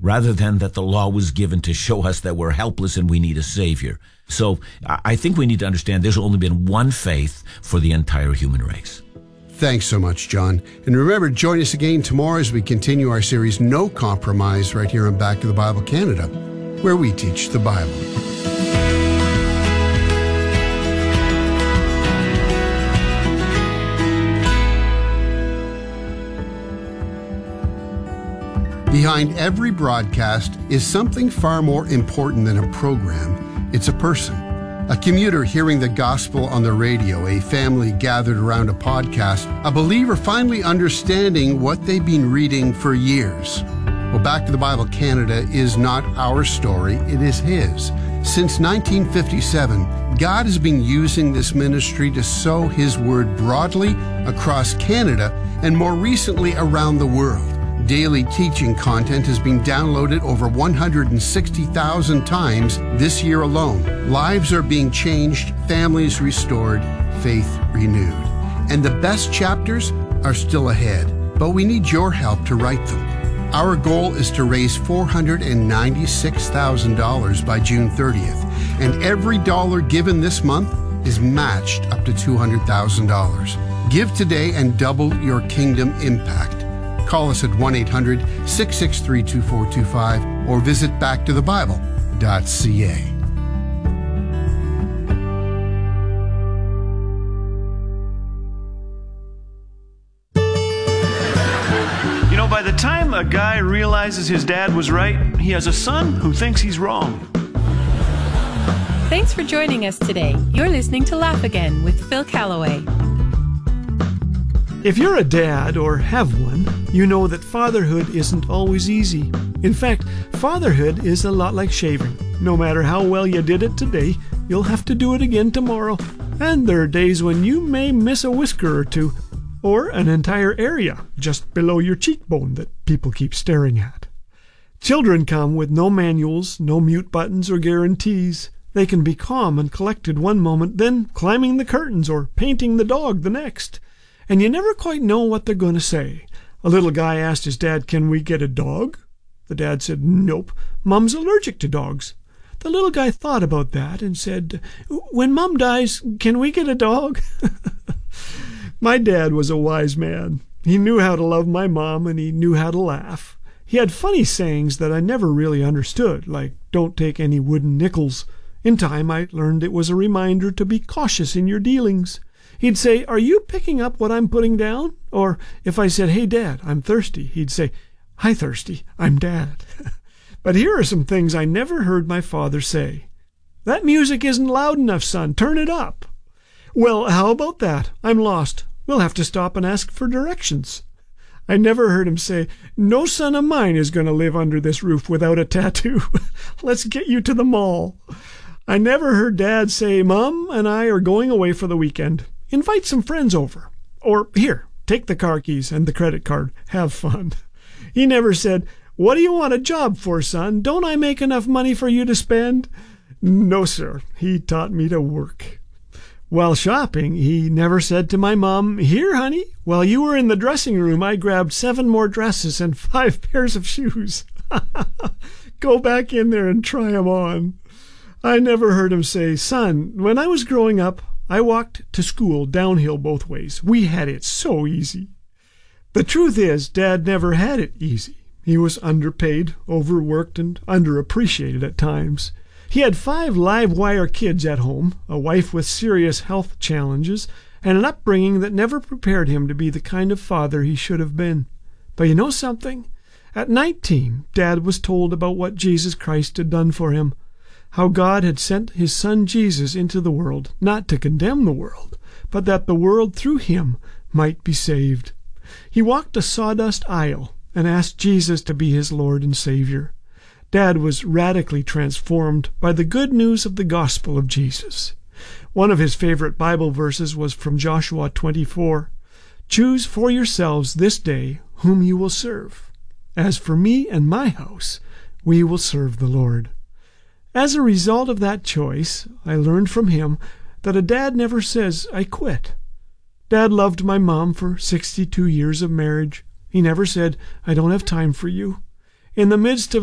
rather than that the law was given to show us that we're helpless and we need a Savior. So I think we need to understand there's only been one faith for the entire human race. Thanks so much, John. And remember, join us again tomorrow as we continue our series, No Compromise, right here on Back to the Bible Canada, where we teach the Bible. Behind every broadcast is something far more important than a program. It's a person. A commuter hearing the gospel on the radio, a family gathered around a podcast, a believer finally understanding what they've been reading for years. Well, Back to the Bible Canada is not our story, it is His. Since 1957, God has been using this ministry to sow His word broadly across Canada and more recently around the world. Daily teaching content has been downloaded over 160,000 times this year alone. Lives are being changed, families restored, faith renewed. And the best chapters are still ahead, but we need your help to write them. Our goal is to raise $496,000 by June 30th, and every dollar given this month is matched up to $200,000. Give today and double your kingdom impact. Call us at 1-800-663-2425 or visit backtothebible.ca. You know, by the time a guy realizes his dad was right, he has a son who thinks he's wrong. Thanks for joining us today. You're listening to Laugh Again with Phil Callaway. If you're a dad or have one, you know that fatherhood isn't always easy. In fact, fatherhood is a lot like shaving. No matter how well you did it today, you'll have to do it again tomorrow. And there are days when you may miss a whisker or two, or an entire area just below your cheekbone that people keep staring at. Children come with no manuals, no mute buttons or guarantees. They can be calm and collected one moment, then climbing the curtains or painting the dog the next. And you never quite know what they're going to say. A little guy asked his dad, "Can we get a dog?" The dad said, "Nope, Mom's allergic to dogs." The little guy thought about that and said, "When Mom dies, can we get a dog?" My dad was a wise man. He knew how to love my mom and he knew how to laugh. He had funny sayings that I never really understood, like, "Don't take any wooden nickels." In time, I learned it was a reminder to be cautious in your dealings. He'd say, "Are you picking up what I'm putting down?" Or if I said, "Hey, Dad, I'm thirsty," he'd say, "Hi, thirsty, I'm Dad." But here are some things I never heard my father say. "That music isn't loud enough, son. Turn it up." "Well, how about that? I'm lost. We'll have to stop and ask for directions." I never heard him say, "No son of mine is going to live under this roof without a tattoo. Let's get you to the mall." I never heard Dad say, "Mom and I are going away for the weekend. Invite some friends over." Or, "Here, take the car keys and the credit card. Have fun." He never said, "What do you want a job for, son? Don't I make enough money for you to spend?" No, sir. He taught me to work. While shopping, he never said to my mom, "Here, honey, while you were in the dressing room, I grabbed 7 more dresses and 5 pairs of shoes. Go back in there and try 'em on." I never heard him say, "Son, when I was growing up, I walked to school downhill both ways. We had it so easy." The truth is, Dad never had it easy. He was underpaid, overworked, and underappreciated at times. He had 5 live wire kids at home, a wife with serious health challenges, and an upbringing that never prepared him to be the kind of father he should have been. But you know something? At 19, Dad was told about what Jesus Christ had done for him. How God had sent his son Jesus into the world, not to condemn the world, but that the world through him might be saved. He walked a sawdust aisle and asked Jesus to be his Lord and Savior. Dad was radically transformed by the good news of the gospel of Jesus. One of his favorite Bible verses was from Joshua 24. "Choose for yourselves this day whom you will serve. As for me and my house, we will serve the Lord." As a result of that choice, I learned from him that a dad never says, "I quit." Dad loved my mom for 62 years of marriage. He never said, "I don't have time for you." In the midst of